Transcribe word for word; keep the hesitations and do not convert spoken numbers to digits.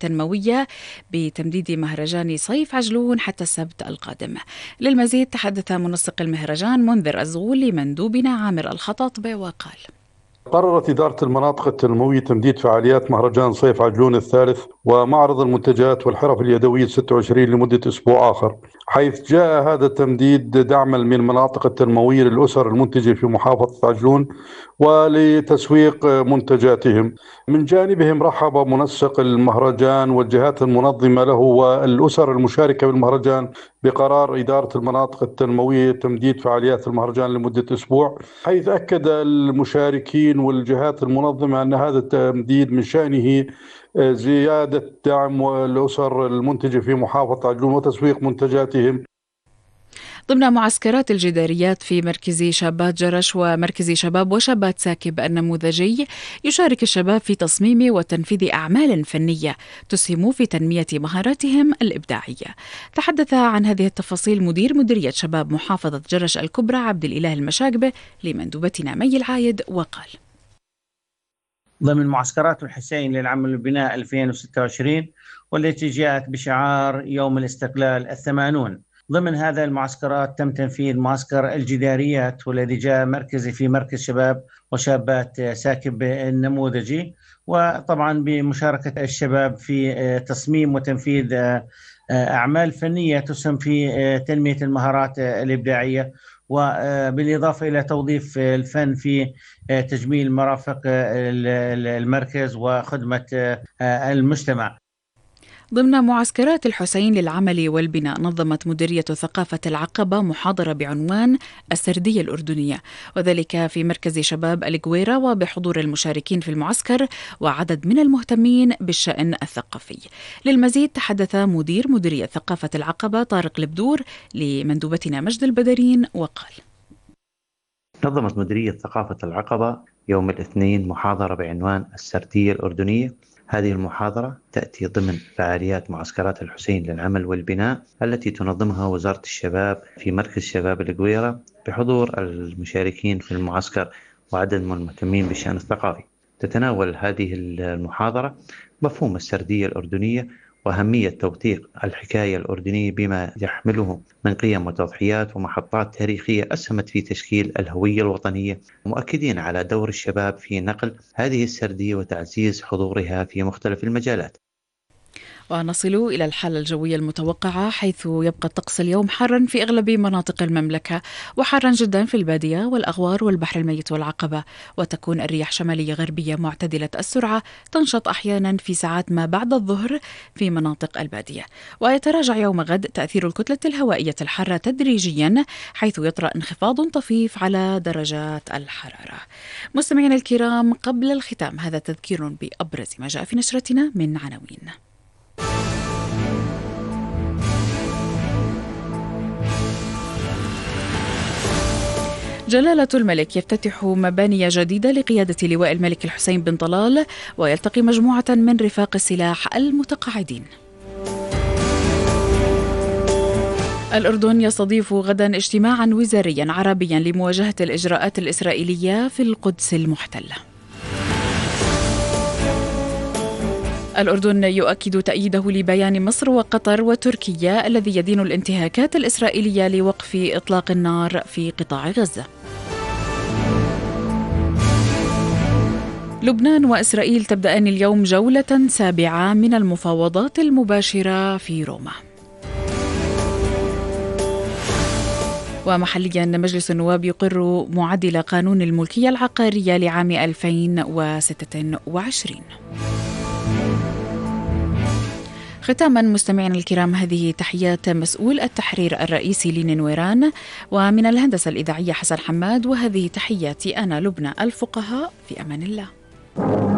التنموية بتمديد مهرجان صيف عجلون حتى السبت القادم. للمزيد تحدث منسق المهرجان منذر الزغول لمندوبنا عامر الخطاطبة وقال: قررت إدارة المناطق التنموية تمديد فعاليات مهرجان صيف عجلون الثالث ومعرض المنتجات والحرف اليدوية ستة وعشرين لمدة أسبوع آخر، حيث جاء هذا التمديد دعما من المناطق التنموية للأسر المنتجة في محافظة عجلون ولتسويق منتجاتهم. من جانبهم رحب منسق المهرجان والجهات المنظمة له والأسر المشاركة بالمهرجان بقرار إدارة المناطق التنموية تمديد فعاليات المهرجان لمدة أسبوع، حيث أكد المشاركين والجهات المنظمة أن هذا التمديد من شأنه زيادة دعم الأسر المنتجة في محافظة عجلون وتسويق منتجاتهم. ضمن معسكرات الجداريات في مركز شابات جرش ومركز شباب وشابات ساكب النموذجي، يشارك الشباب في تصميم وتنفيذ أعمال فنية تسهم في تنمية مهاراتهم الإبداعية. تحدث عن هذه التفاصيل مدير مديرية شباب محافظة جرش الكبرى عبد الإله المشاقبة لمندوبتنا مي العايد وقال: ضمن معسكرات الحسين للعمل والبناء ألفين وستة وعشرين والتي جاءت بشعار يوم الاستقلال الثمانون، ضمن هذا المعسكرات تم تنفيذ معسكر الجداريات والذي جاء مركزي في مركز شباب وشابات ساكب النموذجي، وطبعا بمشاركة الشباب في تصميم وتنفيذ أعمال فنية تسهم في تنمية المهارات الإبداعية، وبالإضافة إلى توظيف الفن في تجميل مرافق المركز وخدمة المجتمع. ضمن معسكرات الحسين للعمل والبناء نظمت مديرية ثقافة العقبة محاضرة بعنوان السردية الأردنية، وذلك في مركز شباب القويرة، وبحضور المشاركين في المعسكر وعدد من المهتمين بالشأن الثقافي. للمزيد تحدث مدير مديرية ثقافة العقبة طارق البدور لمندوبتنا مجد البدرين وقال: نظمت مديرية ثقافة العقبة يوم الاثنين محاضرة بعنوان السردية الأردنية. هذه المحاضرة تأتي ضمن فعاليات معسكرات الحسين للعمل والبناء التي تنظمها وزارة الشباب في مركز شباب القويرة بحضور المشاركين في المعسكر وعدد من المهتمين بالشأن الثقافي. تتناول هذه المحاضرة مفهوم السردية الأردنية وأهمية توثيق الحكاية الأردنية بما يحمله من قيم وتضحيات ومحطات تاريخية أسهمت في تشكيل الهوية الوطنية، مؤكدين على دور الشباب في نقل هذه السردية وتعزيز حضورها في مختلف المجالات. ونصل إلى الحالة الجوية المتوقعة، حيث يبقى الطقس اليوم حارا في أغلب مناطق المملكة، وحارا جدا في البادية والأغوار والبحر الميت والعقبة، وتكون الرياح شمالية غربية معتدلة السرعة تنشط أحيانا في ساعات ما بعد الظهر في مناطق البادية. ويتراجع يوم غد تأثير الكتلة الهوائية الحارة تدريجيا، حيث يطرأ انخفاض طفيف على درجات الحرارة. مستمعينا الكرام، قبل الختام هذا تذكير بأبرز ما جاء في نشرتنا من عناوين. جلالة الملك يفتتح مباني جديدة لقيادة لواء الملك الحسين بن طلال، ويلتقي مجموعة من رفاق السلاح المتقاعدين. الأردن يستضيف غدا اجتماعا وزاريا عربيا لمواجهة الإجراءات الإسرائيلية في القدس المحتلة. الأردن يؤكد تأييده لبيان مصر وقطر وتركيا الذي يدين الانتهاكات الإسرائيلية لوقف إطلاق النار في قطاع غزة. لبنان وإسرائيل تبدأان اليوم جولة سابعة من المفاوضات المباشرة في روما. ومحليا مجلس النواب يقر معدل قانون الملكية العقارية لعام ألفين وستة وعشرين. ختاما مستمعينا الكرام، هذه تحيات مسؤول التحرير الرئيسي لين نويران، ومن الهندسة الإذاعية حسن حماد، وهذه تحياتي أنا لبنى الفقهاء، في أمان الله.